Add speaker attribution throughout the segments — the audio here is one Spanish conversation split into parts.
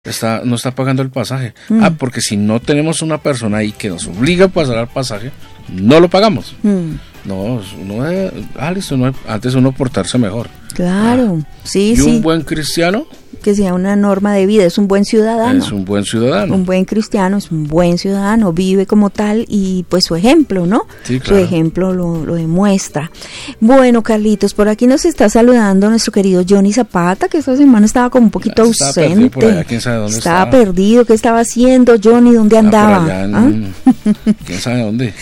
Speaker 1: no está pagando el pasaje. Porque si no tenemos una persona ahí que nos obliga a pasar al pasaje, no lo pagamos. No, antes uno portarse mejor.
Speaker 2: Claro, sí,
Speaker 1: y un buen cristiano,
Speaker 2: que sea una norma de vida, es un buen ciudadano.
Speaker 1: Es un buen ciudadano.
Speaker 2: Un buen cristiano es un buen ciudadano, vive como tal y pues su ejemplo, ¿no?
Speaker 1: Sí, claro.
Speaker 2: Su ejemplo lo demuestra. Bueno, Carlitos, por aquí nos está saludando nuestro querido Johnny Zapata, que esta semana estaba como un poquito ausente.
Speaker 1: Por allá, ¿quién sabe dónde
Speaker 2: estaba perdido, ¿qué estaba haciendo Johnny? ¿Dónde andaba?
Speaker 1: Por allá ¿quién sabe dónde?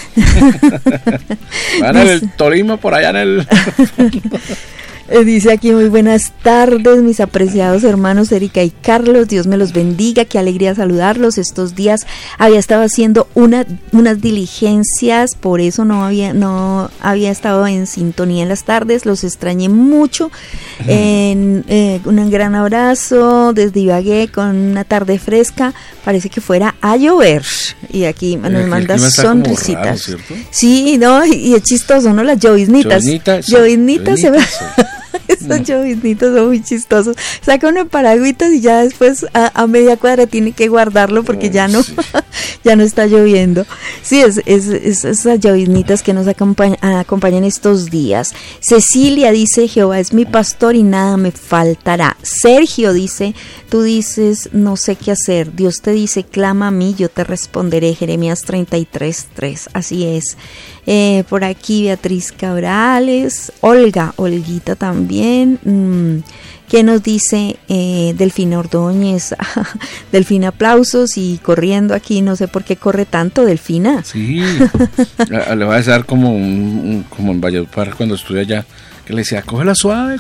Speaker 1: En el Tolima, por allá en el...
Speaker 2: Dice aquí, muy buenas tardes, mis apreciados hermanos Erika y Carlos, Dios me los bendiga, qué alegría saludarlos. Estos días había estado haciendo unas diligencias, por eso no había estado en sintonía en las tardes, los extrañé mucho. Un gran abrazo desde Ibagué con una tarde fresca, parece que fuera a llover, y aquí nos manda sonrisitas.
Speaker 1: Raro,
Speaker 2: sí, no, y es chistoso, ¿no? Las lloviznitas se ven. Esos lloviznitos son muy chistosos. Saca uno paragüitas y ya después a media cuadra tiene que guardarlo porque ya no está lloviendo. Sí, es esas lloviznitas que nos acompañan estos días. Cecilia dice, Jehová es mi pastor y nada me faltará. Sergio dice, tú dices, no sé qué hacer. Dios te dice, clama a mí, yo te responderé. Jeremías 33:3. Así es. Por aquí Beatriz Cabrales, Olguita también, que nos dice Delfina Ordóñez, Delfina aplausos y corriendo aquí, no sé por qué corre tanto Delfina.
Speaker 1: Sí, le va a dar como como en Valledupar cuando estuve allá, que le decía, cógela suave.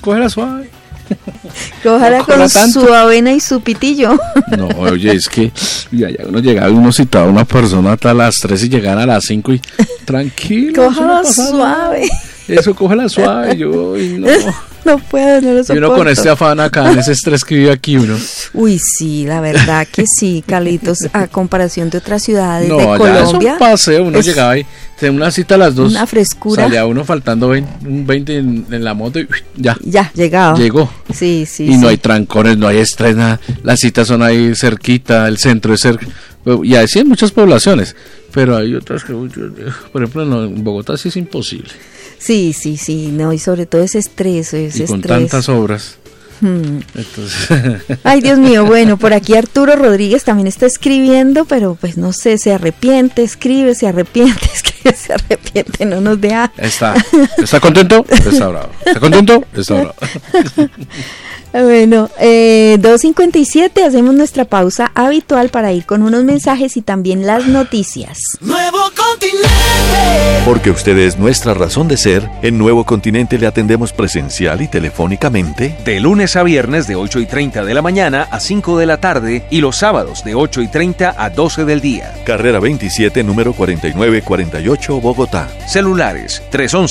Speaker 2: Cójala con su avena y su pitillo.
Speaker 1: No, oye, es que uno citaba a una persona hasta las 3 y llegan a las 5 y tranquilo.
Speaker 2: Cójala suave.
Speaker 1: Eso, cójala suave.
Speaker 2: No puedo, no lo soporto.
Speaker 1: Y uno con este afán acá, en ese estrés que vive aquí uno.
Speaker 2: Uy, sí, la verdad que sí, Carlitos, a comparación de otras ciudades de
Speaker 1: Colombia.
Speaker 2: No,
Speaker 1: es un paseo, uno llegaba ahí, tenía una cita a las 2.
Speaker 2: Una frescura.
Speaker 1: Salía uno faltando 20 en la moto y ya.
Speaker 2: Ya, llegó. Sí.
Speaker 1: Y no hay trancones, no hay estrés, nada. Las citas son ahí cerquita, el centro es cerca. Y así en muchas poblaciones. Pero hay otras que, por ejemplo, en Bogotá sí es imposible.
Speaker 2: Sí, no, y sobre todo ese estrés.
Speaker 1: Y con tantas obras. Entonces...
Speaker 2: Ay, Dios mío, bueno, por aquí Arturo Rodríguez también está escribiendo, pero pues no sé, se arrepiente, se arrepiente, no nos deja.
Speaker 1: ¿Está contento? Está bravo. ¿Está contento? Está bravo.
Speaker 2: Bueno, 2:57, hacemos nuestra pausa habitual para ir con unos mensajes y también las noticias.
Speaker 3: Nuevo Continente.
Speaker 4: Porque usted es nuestra razón de ser, en Nuevo Continente le atendemos presencial y telefónicamente.
Speaker 5: De lunes a viernes de 8:30 de la mañana a 5 de la tarde y los sábados de 8:30 a 12 del día.
Speaker 4: Carrera 27, número 4948, Bogotá.
Speaker 5: Celulares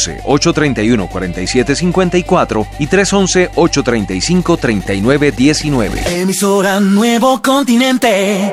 Speaker 5: 311-831-4754 y 311-835-3919.
Speaker 3: Emisora Nuevo Continente.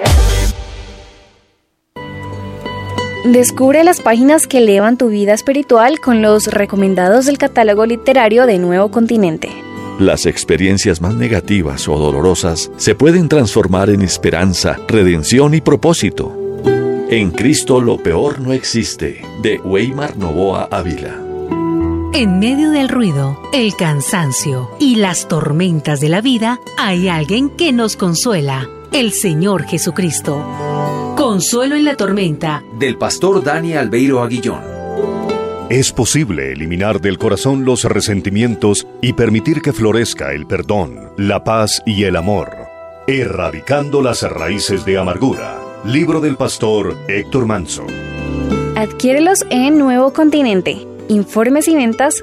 Speaker 6: Descubre las páginas que elevan tu vida espiritual con los recomendados del catálogo literario de Nuevo Continente.
Speaker 4: Las experiencias más negativas o dolorosas se pueden transformar en esperanza, redención y propósito. En Cristo lo peor no existe, de Weimar Novoa Ávila.
Speaker 7: En medio del ruido, el cansancio y las tormentas de la vida, hay alguien que nos consuela, el Señor Jesucristo. Consuelo en la tormenta,
Speaker 5: del pastor Dani Albeiro Aguillón.
Speaker 8: Es posible eliminar del corazón los resentimientos y permitir que florezca el perdón, la paz y el amor, erradicando las raíces de amargura. Libro del pastor Héctor Manso.
Speaker 6: Adquiérelos en Nuevo Continente. Informes y ventas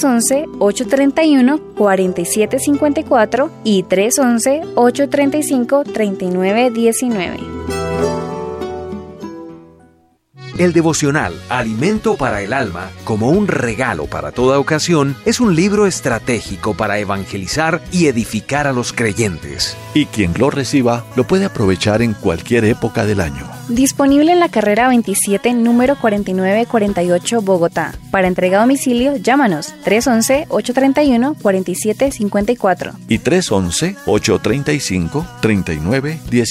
Speaker 6: 311-831-4754 y 311-835-3919.
Speaker 5: El devocional Alimento para el Alma, como un regalo para toda ocasión, es un libro estratégico para evangelizar y edificar a los creyentes.
Speaker 4: Y quien lo reciba lo puede aprovechar en cualquier época del año.
Speaker 6: Disponible en la carrera 27, número 4948, Bogotá. Para entrega a domicilio, llámanos 311-831-4754
Speaker 4: y 311-835-3919.